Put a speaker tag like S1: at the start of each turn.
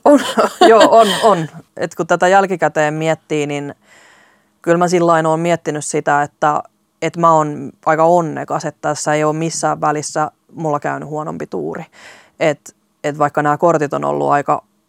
S1: On, joo, on. Et kun tätä jälkikäteen miettii, niin kyllä mä sillain oon miettinyt sitä, että mä oon aika onnekas, että tässä ei ole missään välissä mulla käynyt huonompi tuuri. Et vaikka nämä kortit on ollut